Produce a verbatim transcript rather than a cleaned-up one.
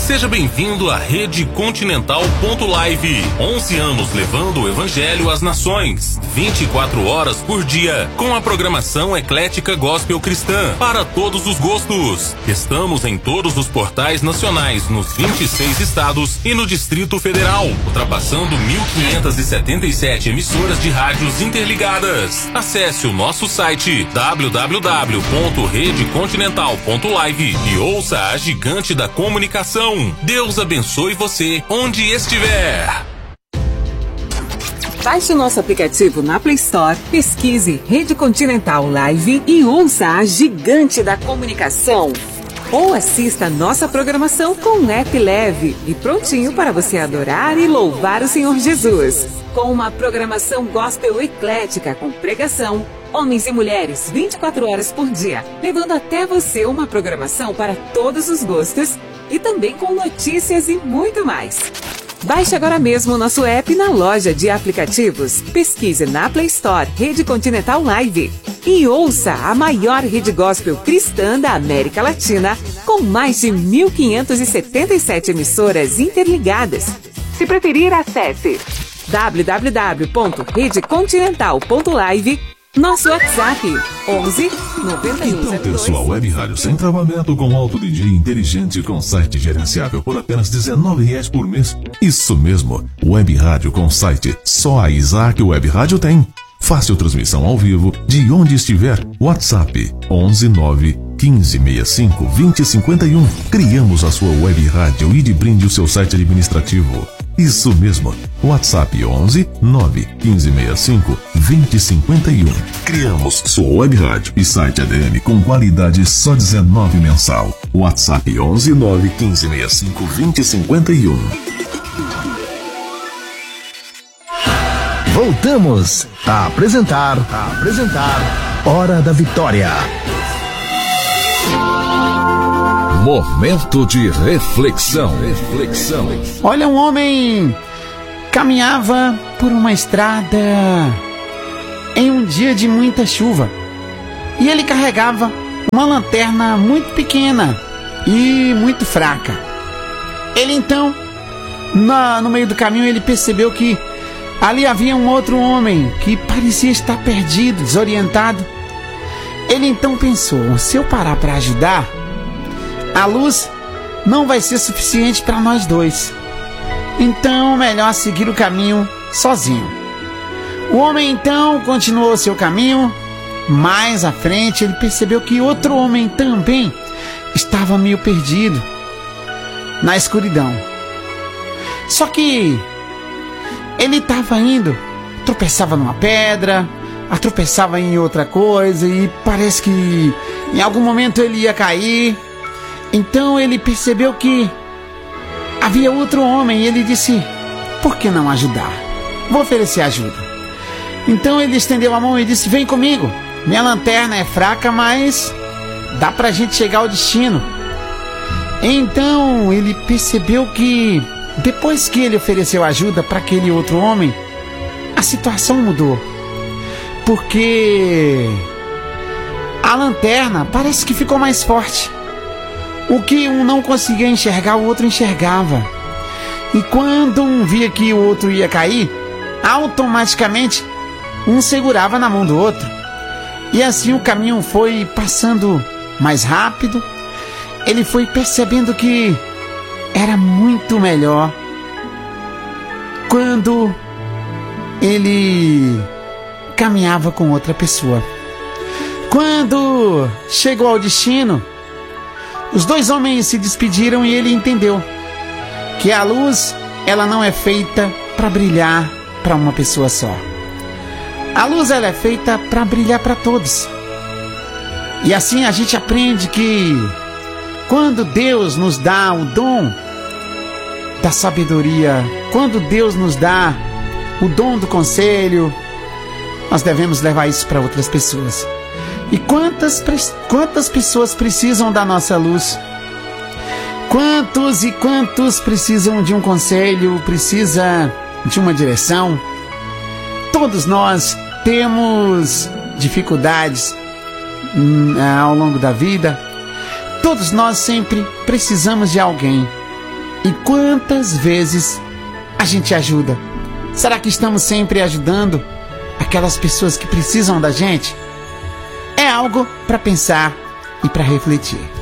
Seja bem-vindo à Rede Continental ponto live. onze anos levando o Evangelho às nações. vinte e quatro horas por dia, com a programação eclética gospel cristã para todos os gostos. Estamos em todos os portais nacionais, nos vinte e seis estados e no Distrito Federal, ultrapassando mil quinhentas e setenta e sete emissoras de rádios interligadas. Acesse o nosso site w w w ponto rede continental ponto live e ouça a gigante da comunicação. Deus abençoe você onde estiver. Baixe o nosso aplicativo na Play Store, pesquise Rede Continental Live e ouça a gigante da comunicação. Ou assista a nossa programação com um app leve e prontinho para você adorar e louvar o Senhor Jesus. Com uma programação gospel eclética com pregação, homens e mulheres vinte e quatro horas por dia, levando até você uma programação para todos os gostos e também com notícias e muito mais. Baixe agora mesmo o nosso app na loja de aplicativos. Pesquise na Play Store Rede Continental Live e ouça a maior rede gospel cristã da América Latina, com mais de mil quinhentas e setenta e sete emissoras interligadas. Se preferir, acesse w w w ponto rede continental ponto live. Nosso WhatsApp, onze noventa e um zero dois. Então, pessoal, Web Rádio sem travamento com alto D J inteligente com site gerenciável por apenas dezenove reais por mês. Isso mesmo, Web Rádio com site. Só a Isaac Web Rádio tem. Fácil transmissão ao vivo de onde estiver. WhatsApp onze nove quinze sessenta e cinco vinte cinquenta e um. Criamos a sua Web Rádio e de brinde o seu site administrativo. Isso mesmo, WhatsApp onze nove quinze sessenta e cinco vinte cinquenta e um. Criamos sua web rádio e site A D M com qualidade só dezenove mensal. WhatsApp onze nove quinze sessenta e cinco vinte cinquenta e um. Voltamos a apresentar, a apresentar Hora da Vitória. Momento de reflexão. Reflexão. Olha, um homem caminhava por uma estrada em um dia de muita chuva e ele carregava uma lanterna muito pequena e muito fraca. Ele então, na, no meio do caminho, ele percebeu que ali havia um outro homem que parecia estar perdido, desorientado. Ele então pensou: se eu parar para ajudar, a luz não vai ser suficiente para nós dois. Então, melhor seguir o caminho sozinho. O homem então continuou seu caminho. Mais à frente, ele percebeu que outro homem também estava meio perdido na escuridão. Só que ele estava indo, tropeçava numa pedra, tropeçava em outra coisa e parece que em algum momento ele ia cair. Então ele percebeu que havia outro homem e ele disse: por que não ajudar? Vou oferecer ajuda. Então ele estendeu a mão e disse: vem comigo. Minha lanterna é fraca, mas dá pra gente chegar ao destino. Então ele percebeu que depois que ele ofereceu ajuda para aquele outro homem, a situação mudou. Porque a lanterna parece que ficou mais forte. O que um não conseguia enxergar, o outro enxergava. E quando um via que o outro ia cair, automaticamente um segurava na mão do outro. E assim o caminho foi passando mais rápido. Ele foi percebendo que era muito melhor quando ele caminhava com outra pessoa. Quando chegou ao destino, os dois homens se despediram e ele entendeu que a luz, ela não é feita para brilhar para uma pessoa só. A luz, ela é feita para brilhar para todos. E assim a gente aprende que quando Deus nos dá o dom da sabedoria, quando Deus nos dá o dom do conselho, nós devemos levar isso para outras pessoas. E quantas, quantas pessoas precisam da nossa luz? Quantos e quantos precisam de um conselho, precisa de uma direção? Todos nós temos dificuldades hum, ao longo da vida. Todos nós sempre precisamos de alguém. E quantas vezes a gente ajuda? Será que estamos sempre ajudando aquelas pessoas que precisam da gente? É algo para pensar e para refletir.